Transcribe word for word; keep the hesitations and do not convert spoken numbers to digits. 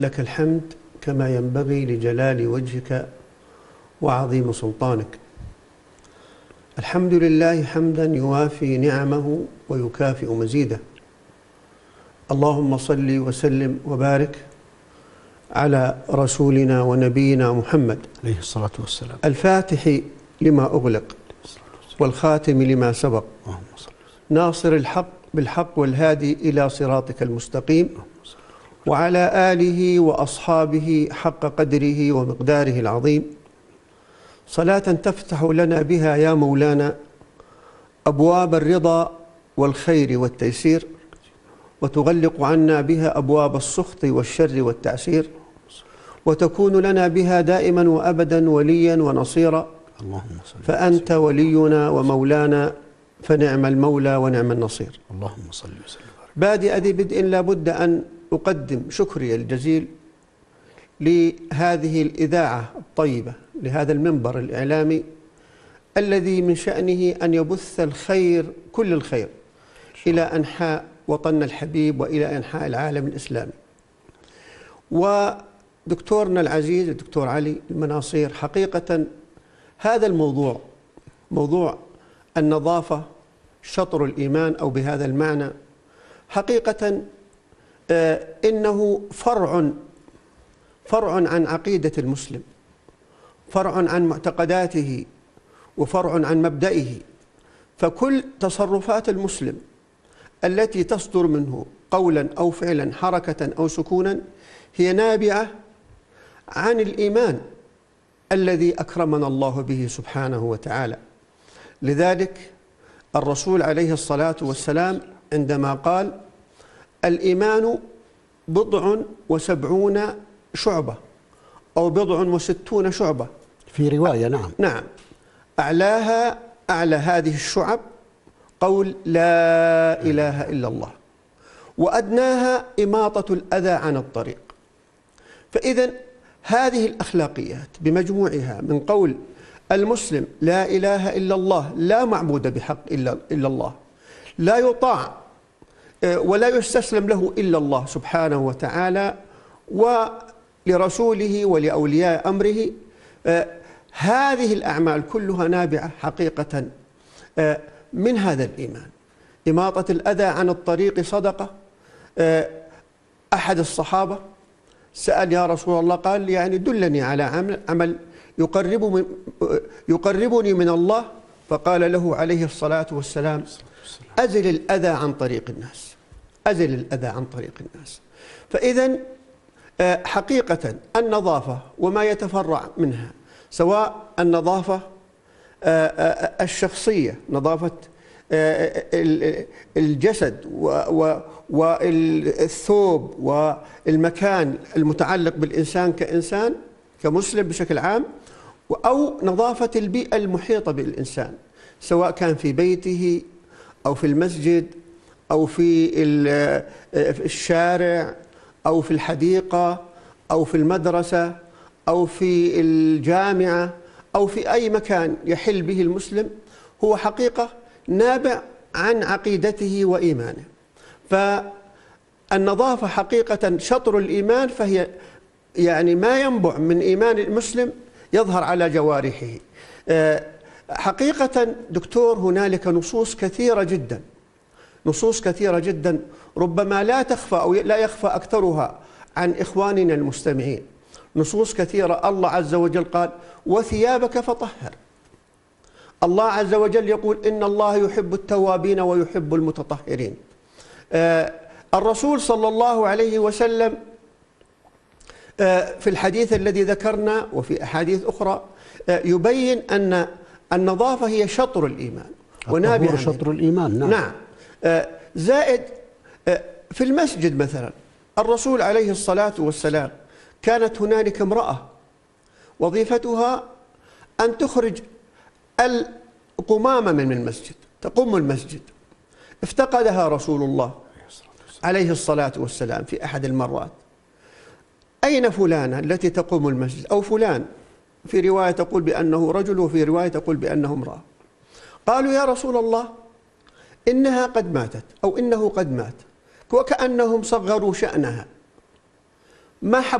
لك الحمد كما ينبغي لجلال وجهك وعظيم سلطانك. الحمد لله حمدا يوافي نعمه ويكافئ مزيده. اللهم صل وسلم وبارك على رسولنا ونبينا محمد عليه الصلاة والسلام، الفاتح لما أغلق والخاتم لما سبق، ناصر الحق بالحق والهادي إلى صراطك المستقيم، وعلى آله وأصحابه حق قدره ومقداره العظيم، صلاة تفتح لنا بها يا مولانا أبواب الرضا والخير والتيسير، وتغلق عنا بها أبواب السخط والشر والتعسير، وتكون لنا بها دائما وأبدا وليا ونصيرا. اللهم صل فأنت ولينا ومولانا، فنعم المولى ونعم النصير. اللهم صل وسلم. بادئ ذي بدء لابد أن أقدم شكري الجزيل لهذه الإذاعة الطيبة، لهذا المنبر الإعلامي الذي من شأنه أن يبث الخير كل الخير إلى أنحاء وطننا الحبيب وإلى أنحاء العالم الإسلامي. ودكتورنا العزيز الدكتور علي المناصير، حقيقة هذا الموضوع، موضوع النظافة شطر الإيمان، أو بهذا المعنى حقيقة آه إنه فرع فرع عن عقيدة المسلم، فرع عن معتقداته، وفرع عن مبدئه. فكل تصرفات المسلم التي تصدر منه قولا أو فعلا، حركة أو سكونا، هي نابعة عن الإيمان الذي أكرمنا الله به سبحانه وتعالى. لذلك الرسول عليه الصلاة والسلام عندما قال: الإيمان بضع وسبعون شعبة، أو بضع وستون شعبة، في رواية نعم نعم أعلاها أعلى هذه الشعب قول لا إله إلا الله، وأدناها إماطة الأذى عن الطريق. فإذا هذه الأخلاقيات بمجموعها من قول المسلم لا إله إلا الله، لا معبود بحق إلا إلا الله، لا يطاع ولا يستسلم له إلا الله سبحانه وتعالى، ولرسوله ولأولياء أمره. هذه الأعمال كلها نابعة حقيقة من هذا الإيمان. إماطة الأذى عن الطريق صدقة. أحد الصحابة سأل يا رسول الله، قال يعني دلني على عمل, عمل يقرب من يقربني من الله. فقال له عليه الصلاة والسلام: أزل الأذى عن طريق الناس، أزل الأذى عن طريق الناس. فإذا حقيقة النظافة وما يتفرع منها، سواء النظافة الشخصية، نظافة الجسد والثوب والمكان المتعلق بالإنسان كإنسان كمسلم بشكل عام، أو نظافة البيئة المحيطة بالإنسان، سواء كان في بيته أو في المسجد أو في الشارع أو في الحديقة أو في المدرسة أو في الجامعة أو في أي مكان يحل به المسلم، هو حقيقة نابع عن عقيدته وإيمانه. فالنظافة حقيقة شطر الإيمان، فهي يعني ما ينبع من إيمان المسلم يظهر على جوارحه. حقيقة دكتور، هنالك نصوص كثيرة جدا، نصوص كثيرة جدا ربما لا تخفى أو لا يخفى أكثرها عن إخواننا المستمعين. نصوص كثيرة الله عز وجل قال: وثيابك فطهر. الله عز وجل يقول: إن الله يحب التوابين ويحب المتطهرين. آه الرسول صلى الله عليه وسلم آه في الحديث الذي ذكرنا وفي أحاديث أخرى آه يبين أن النظافة هي شطر الإيمان ونابع شطر الإيمان. نعم, نعم. آه زائد آه في المسجد مثلا، الرسول عليه الصلاة والسلام كانت هنالك امرأة وظيفتها أن تخرج القمامة من المسجد، تقوم المسجد. افتقدها رسول الله عليه الصلاة والسلام في أحد المرات: أين فلانة التي تقوم المسجد؟ أو فلان، في رواية تقول بأنه رجل وفي رواية تقول بأنه امرأة. قالوا: يا رسول الله، إنها قد ماتت، أو إنه قد مات، وكأنهم صغروا شأنها. ما